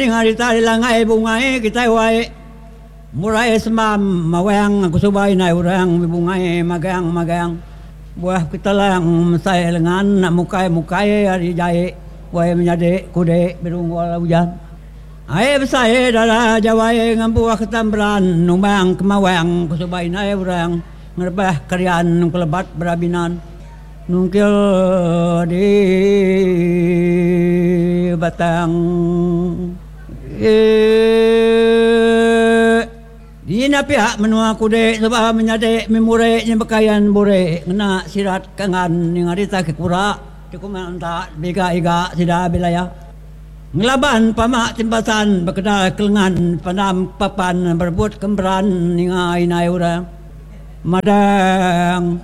Hari tadi langai bungai kita wai murai semam mawang aku subai nai orang bungai magang buah kita lang saya lengan nak mukai hari jai wai menjadi kude berung wala hujan ai besai dara jawai ngambuah ketamberan numbang kemawang aku subai nai orang ngerbah karyan kelebat berabinan nungkil di batang di na pihak menua kude sebab menyade memure nya bekayan bore ngena sirat kangan ning arita ke kura cukup anta bega iga sida bilaya ngelaban pamak timbasan bekedal kelengan panam papan berbut kemberan ning ainai urang madang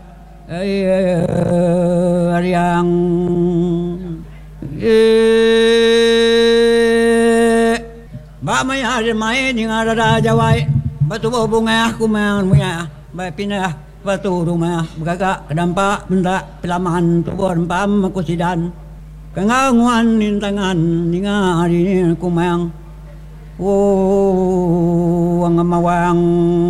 ariang ba mai hari mai ning ada jawai batu bunga aku mang punya ba pindah batu rumah beragak kedampak benda pelamahan tubon pam aku sidan kanganguan nin tangan ning hari aku mang mawang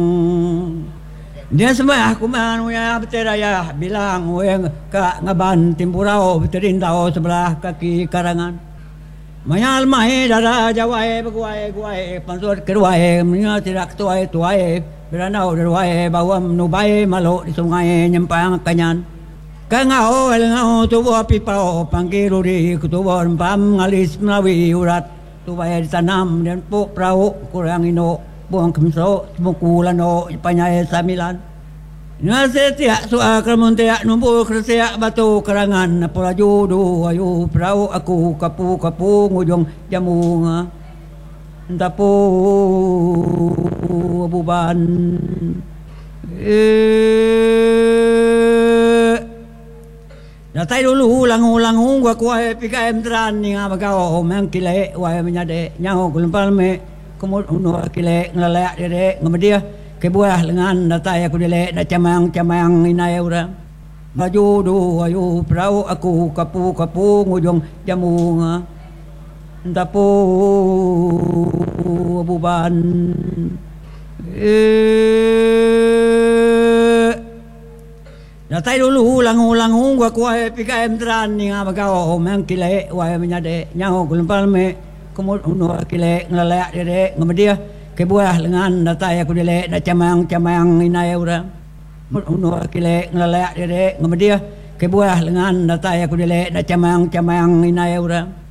dia semua aku mang punya beteraya bilang weng ka ngaban timpurau beterindau sebelah kaki karangan Mayal mahe dara jawai guai pansur kerwai menyo tidak tuai beranau derwai bawam nubai malo di sungai nyempang kanyan kangau elngau tubuh pipau panggiluri kutubon pam ngalis menawi urat tubai ditanam dan puk perahu kurang ino buang kemso mukulano panyai samilan Nase tiak soal kermun tiak numpul kersiak batu kerangan pola judu ayu perahu aku kapu ngujung jamu tapu buban datai dulu langu gua kuai pikai emtran ni ngabagao mengkile wai menyade nyaho kulempal me kumut uno kile ngelak dede ngemedia kebuah lengan datai aku dilek dak camang inai urang baju du ayu perahu aku kapu ngujung jamu tapu buban datai dulu langu gua kuai pikai emtran ni ngabagao mengkile wai menyade nyaho kulempal me kumut uno kile ngelak dede ngemedia kebuah lengan datai aku dilek dak camang inai urang uno kile ngelak dede ngemedia kebuah lengan datai aku dilek dak camang inai urang